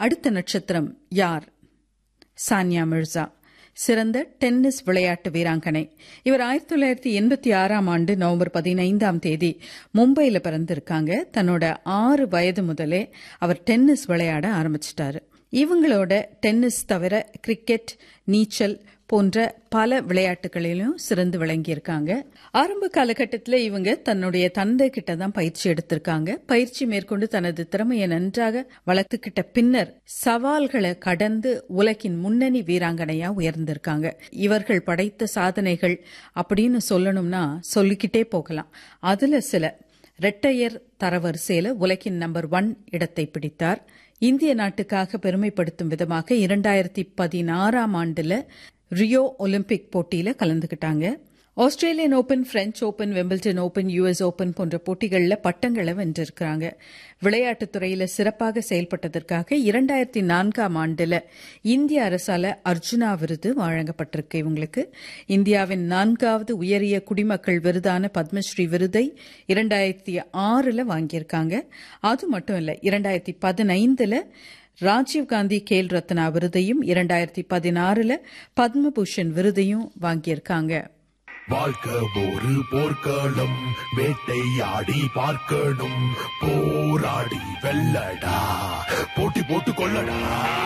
அடுத்த நட்சத்திரம் யார்? சானியா மிர்சா, சிறந்த டென்னிஸ் விளையாட்டு வீராங்கனை. இவர் 1986 நவம்பர் 15 மும்பையில பிறந்திருக்காங்க. தன்னோட 6 வயது முதலே அவர் டென்னிஸ் விளையாட ஆரம்பிச்சிட்டாரு. இவங்களோட டென்னிஸ் தவிர கிரிக்கெட், நீச்சல் போன்ற பல விளையாட்டுகளிலும் சிறந்து விளங்கியிருக்காங்க. ஆரம்ப காலகட்டத்தில் இவங்க தன்னுடைய தந்தை கிட்ட தான் பயிற்சி எடுத்திருக்காங்க. பயிற்சி மேற்கொண்டு தனது திறமையை நன்றாக வளர்த்துக்கிட்ட பின்னர் சவால்களை கடந்து உலகின் முன்னணி வீராங்கனையா உயர்ந்திருக்காங்க. இவர்கள் படைத்த சாதனைகள் அப்படின்னு சொல்லணும்னா சொல்லிக்கிட்டே போகலாம். அதுல சில: இரட்டையர் தரவரிசையில உலகின் நம்பர் 1 இடத்தை பிடித்தார். இந்திய நாட்டுக்காக பெருமைப்படுத்தும் விதமாக 2016 ரியோ ஒலிம்பிக் போட்டியில கலந்துகிட்டாங்க. Australian open, French open, Wimbledon open, US open போன்ற போட்டிகளில் பட்டங்களை வென்றிருக்கிறாங்க. விளையாட்டுத் துறையில சிறப்பாக செயல்பட்டதற்காக 2004 இந்திய அரசால அர்ஜுனா விருது வழங்கப்பட்டிருக்கு. இவங்களுக்கு இந்தியாவின் 4வது உயரிய குடிமக்கள் விருதான பத்மஸ்ரீ விருதை 2006 வாங்கியிருக்காங்க. அது மட்டும் இல்ல, 2015 ராஜீவ்காந்தி கேல் ரத்னா விருதையும் 2016 பத்மபூஷன் விருதையும் வாங்கியிருக்காங்க. வாழ்க்கை ஒரு போர்க்களம், வேட்டையாடி பார்க்கணும், போராடி வெல்லடா, போட்டி போட்டு கொள்ளடா.